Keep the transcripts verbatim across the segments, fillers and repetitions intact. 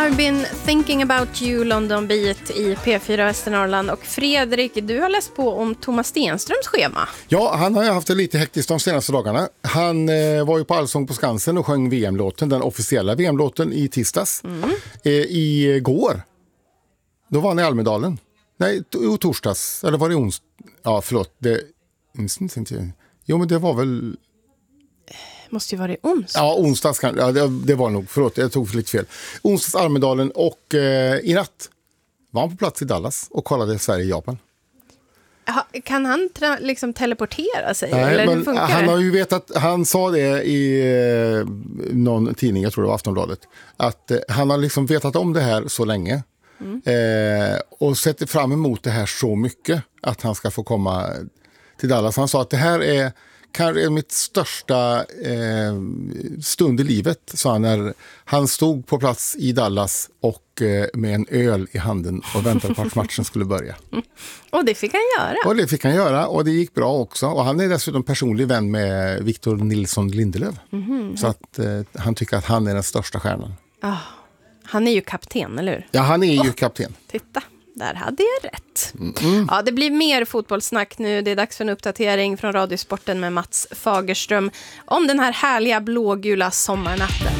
I've been thinking about you, London Beat i P fyra Västernorrland. Och Fredrik, du har läst på om Thomas Stenströms schema. Ja, han har ju haft det lite hektiskt de senaste dagarna. Han eh, var ju på Allsång på Skansen och sjöng V M-låten, den officiella V M-låten i tisdags. Mm. Eh, I går, då var han i Almedalen. Nej, to- torsdags, eller var det onsdag? Ja, förlåt. Det, jo, men det var väl... Måste ju vara i onsdags. Ja, onsdags kan, ja, det, det var nog, förlåt, jag tog lite fel. Onsdags Almedalen och eh, i natt var han på plats i Dallas och kollade Sverige-Japan. Kan han tra- liksom teleportera sig? Nej, eller men hur funkar han det? har ju vetat, han sa det i eh, någon tidning, jag tror det var Aftonbladet, att eh, han har liksom vetat om det här så länge mm. eh, och sätter fram emot det här så mycket att han ska få komma till Dallas. Han sa att det här är kanske mitt största eh, stund i livet, sa han när han stod på plats i Dallas och eh, med en öl i handen och väntade på att matchen skulle börja. Och det fick han göra. Och det fick han göra och det gick bra också. Och han är dessutom personlig vän med Victor Nilsson Lindelöf. Mm-hmm. Så att eh, han tycker att han är den största stjärnan. Oh, han är ju kapten, eller hur? Ja, han är ju oh, kapten. Titta. Där hade jag rätt. Mm. Ja, det blir mer fotbollssnack nu. Det är dags för en uppdatering från Radiosporten med Mats Fagerström om den här härliga blågula sommarnatten.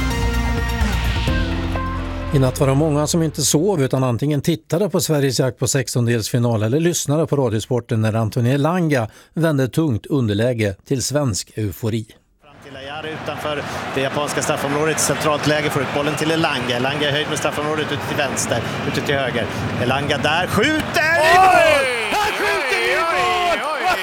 I natt var det många som inte sov utan antingen tittade på Sveriges jakt på sextondelsfinal eller lyssnade på Radiosporten när Anthony Elanga vände tungt underläge till svensk eufori. Utanför det japanska straffområdet, centralt läge för ut bollen till Elanga. Elanga är höjd med straffområdet ute till vänster, ute till höger. Elanga där, skjuter i mål! Han skjuter i mål!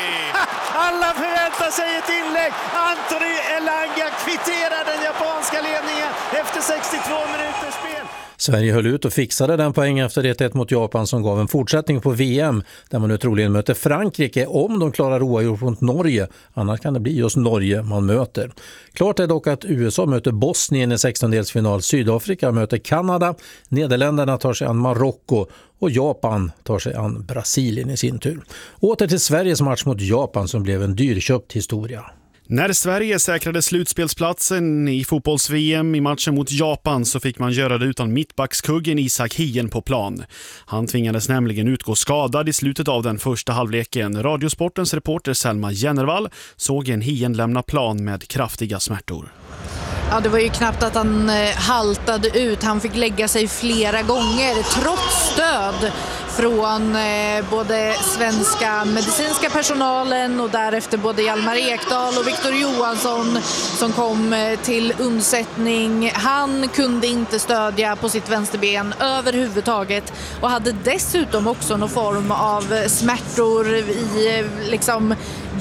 Alla förväntar sig ett inlägg. Anthony Elanga kvitterar den japanska ledningen efter sextiotvå minuters spel. Sverige höll ut och fixade den poäng efter ett ett mot Japan som gav en fortsättning på V M där man nu troligen möter Frankrike om de klarar oavgjort mot Norge. Annars kan det bli just Norge man möter. Klart är dock att U S A möter Bosnien i sextondelsfinal, Sydafrika möter Kanada, Nederländerna tar sig an Marocko och Japan tar sig an Brasilien i sin tur. Åter till Sveriges match mot Japan som blev en dyrköpt historia. När Sverige säkrade slutspelsplatsen i fotbolls-V M i matchen mot Japan så fick man göra det utan mittbackskuggen Isak Hien på plan. Han tvingades nämligen utgå skadad i slutet av den första halvleken. Radiosportens reporter Selma Jennervall såg en Hien lämna plan med kraftiga smärtor. Ja, det var ju knappt att han haltade ut. Han fick lägga sig flera gånger trots stöd från eh, både svenska medicinska personalen och därefter både Hjalmar Ekdal och Victor Johansson som kom eh, till undsättning. Han kunde inte stödja på sitt vänsterben överhuvudtaget och hade dessutom också någon form av smärtor i eh, liksom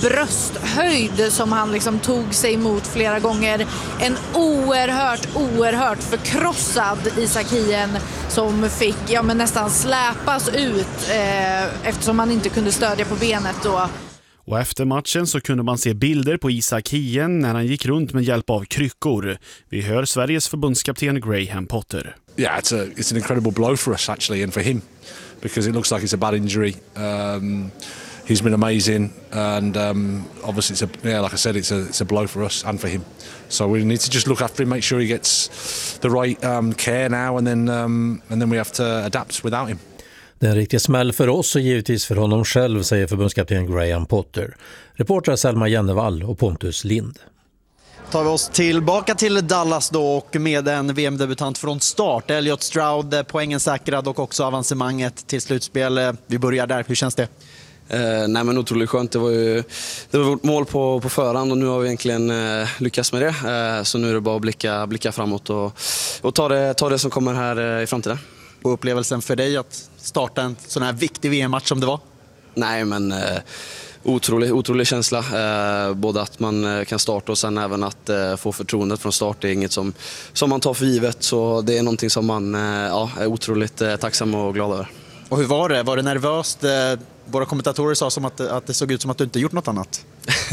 brösthöjd som han liksom tog sig emot flera gånger. En oerhört, oerhört förkrossad Isak Hien som fick ja, men nästan släpas ut eh, eftersom han inte kunde stödja på benet då. Och efter matchen så kunde man se bilder på Isak Hien när han gick runt med hjälp av kryckor. Vi hör Sveriges förbundskapten Graham Potter. Yeah, it's a it's an incredible blow for us actually and for him because it looks like it's a bad injury. Um, he's been amazing and um, obviously it's a yeah like I said it's a it's a blow for us and for him. So we need to just look after him, make sure he gets the right um, care now and then um, and then we have to adapt without him. Det är en riktig smäll för oss och givetvis för honom själv, säger förbundskapten Graham Potter. Reporter Selma Jennevall och Pontus Lind. Tar vi oss tillbaka till Dallas då och med en V M-debutant från start. Elliot Stroud, poängen säkrad och också avancemanget till slutspel. Vi börjar där, hur känns det? Eh, nej men otroligt skönt, det var ju det var vårt mål på, på förhand och nu har vi egentligen eh, lyckats med det. Eh, så nu är det bara att blicka, blicka framåt och, och ta, det, ta det som kommer här eh, i framtiden. Och upplevelsen för dig att starta en sån här viktig V M-match som det var? Nej men eh, otrolig, otrolig känsla. Eh, både att man eh, kan starta och sen även att eh, få förtroendet från start. Det är inget som, som man tar för givet så det är någonting som man eh, ja, är otroligt eh, tacksam och glad över. Och hur var det? Var det nervöst? Våra kommentatorer sa som att, att det såg ut som att du inte gjort något annat.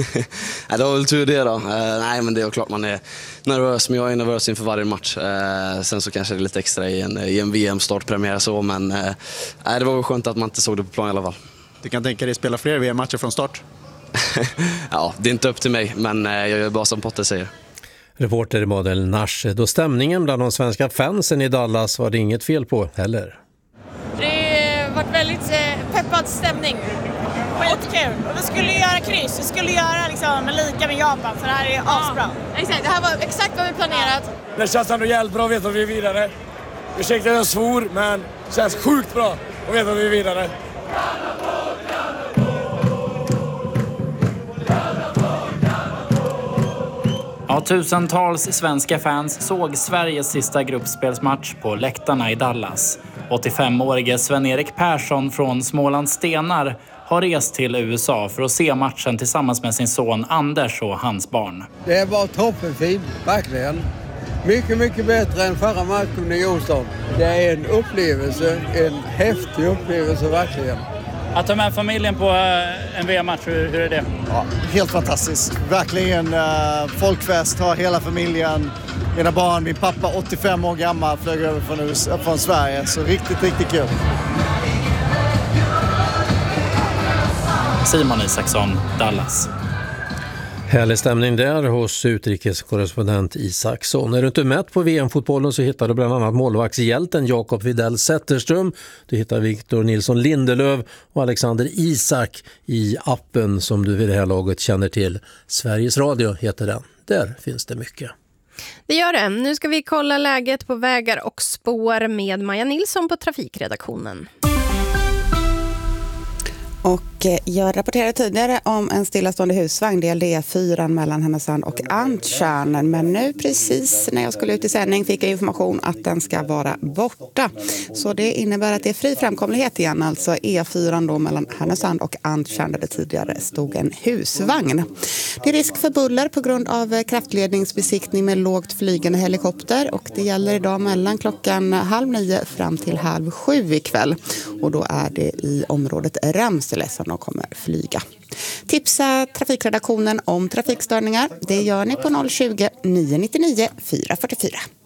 Nej, det var väl tur det då. Uh, nej, men det är klart man är nervös, men jag är nervös inför varje match. Uh, sen så kanske det är lite extra i en, i en V M-startpremiär så, men uh, nej, det var väl skönt att man inte såg det på plan i alla fall. Du kan tänka dig spela fler V M-matcher från start? Ja, det är inte upp till mig, men uh, jag gör bara som Potter säger. Reporter Madel Nash. Då stämningen bland de svenska fansen i Dallas var det inget fel på heller. Det har varit väldigt peppad stämning. Skitkul. Och vi skulle göra kryss. Vi skulle göra liksom lika med Japan, för det här är asbra. Ja, exakt. Det här var exakt vad vi planerat. Det känns ändå jävligt bra att veta att vi är vidare. Ursäkta att jag svor, men det känns sjukt bra att veta att vi är vidare. Ja, tusentals svenska fans såg Sveriges sista gruppspelsmatch på läktarna i Dallas. åttiofemårige Sven-Erik Persson från Smålands Stenar har rest till U S A för att se matchen tillsammans med sin son Anders och hans barn. Det var toppenfint, verkligen. Mycket, mycket bättre än förra matchen i Houston. Det är en upplevelse, en häftig upplevelse verkligen. Att ta med familjen på en V M-match, hur, hur är det? Ja, helt fantastiskt. Verkligen uh, folkfest, har hela familjen, mina barn, min pappa åttiofem år gammal flög över från, U S A, från Sverige. Så riktigt, riktigt kul. Simon Isaksson, Dallas. Härlig stämning där hos utrikeskorrespondent Isaksson. Är du inte mätt på V M-fotbollen så hittar du bland annat målvaktshjälten Jakob Widell Zetterström. Du hittar Victor Nilsson Lindelöf och Alexander Isak i appen som du vid det här laget känner till. Sveriges Radio heter den. Där finns det mycket. Det gör det. Nu ska vi kolla läget på vägar och spår med Maja Nilsson på trafikredaktionen. Och jag rapporterade tidigare om en stillastående husvagn, del D fyra mellan Härnösand och Antjärn. Men nu precis när jag skulle ut i sändning fick jag information att den ska vara borta. Så det innebär att det är fri framkomlighet igen, alltså E fyra då mellan Härnösand och Antjärn där det tidigare stod en husvagn. Det är risk för buller på grund av kraftledningsbesiktning med lågt flygande helikopter och det gäller idag mellan klockan halv nio fram till halv sju ikväll. Och då är det i området Ramsele som de kommer flyga. Tipsa trafikredaktionen om trafikstörningar. Det gör ni på noll tjugo, nio nio nio, fyra fyra fyra.